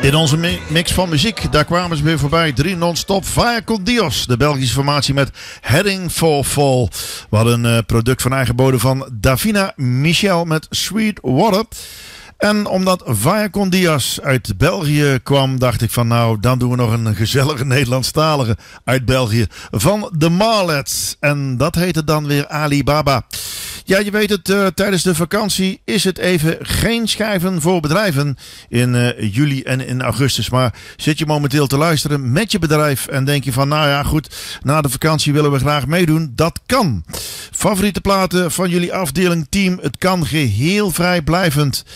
In onze mix van muziek, daar kwamen ze weer voorbij. 3 non-stop. Vaya con Dios, de Belgische formatie met Heading for Fall. We hadden een product van eigen bodem van Davina Michel met Sweet Water. En omdat Vaya con Dios uit België kwam, dacht ik van nou, dan doen we nog een gezellige Nederlandstalige uit België van de Marlets. En dat heette dan weer Alibaba. Ja, je weet het, tijdens de vakantie is het even geen schijven voor bedrijven in juli en in augustus. Maar zit je momenteel te luisteren met je bedrijf en denk je van nou ja goed, na de vakantie willen we graag meedoen. Dat kan. Favoriete platen van jullie afdeling team, het kan geheel vrijblijvend.